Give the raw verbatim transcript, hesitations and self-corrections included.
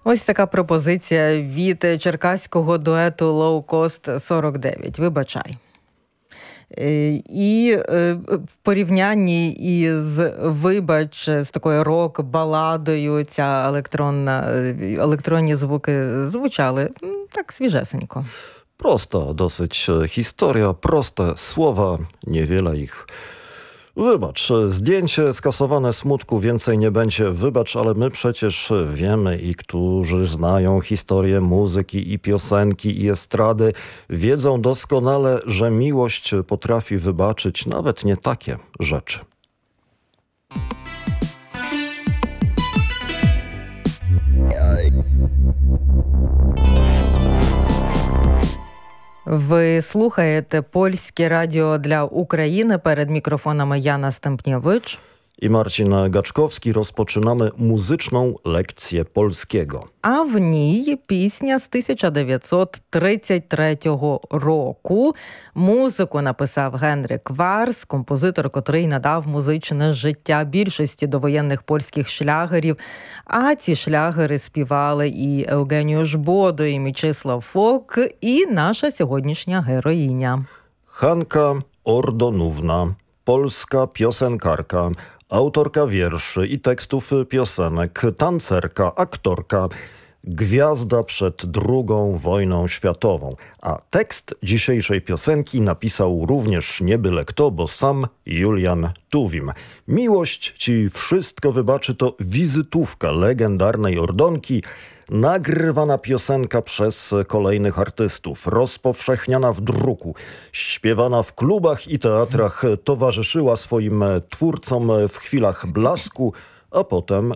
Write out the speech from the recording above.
Ось така пропозиція від черкаського дуету Low Cost сорок дев'ять. Вибачай. І в порівнянні із «Вибач» з такою рок-баладою ця електронна, електронні звуки звучали так свіжесенько. Prosta dosyć historia, proste słowa, niewiele ich. Wybacz, zdjęcie skasowane smutku, więcej nie będzie. Wybacz, ale my przecież wiemy i którzy znają historię muzyki i piosenki i estrady, wiedzą doskonale, że miłość potrafi wybaczyć nawet nie takie rzeczy. Ви слухаєте Польське радіо для України. Перед мікрофонами Jana Stępniewicz i Marcin Gaczkowski. Rozpoczynamy muzyczną lekcję polskiego. А в ній пісня з тисяча дев'ятсот тридцять третього року. Музику написав Генрик Варс, композитор, котрий надав музичне життя більшості довоєнних польських шлягерів. А ці шлягери співали і Евгеніуш Бодо, і Мічислав Фок, і наша сьогоднішня героїня. Hanka Ordonówna, polska piosenkarka, autorka wierszy i tekstów piosenek, tancerka, aktorka, gwiazda przed drugą wojną światową. A tekst dzisiejszej piosenki napisał również nie byle kto, bo sam Julian Tuwim. Miłość ci wszystko wybaczy to wizytówka legendarnej Ordonki, nagrywana piosenka przez kolejnych artystów, rozpowszechniana w druku, śpiewana w klubach i teatrach, towarzyszyła swoim twórcom w chwilach blasku, a potem